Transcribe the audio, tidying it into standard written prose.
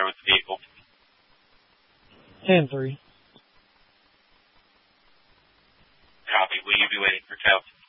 there with the vehicle? 10-3. Copy. Will you be waiting for tow?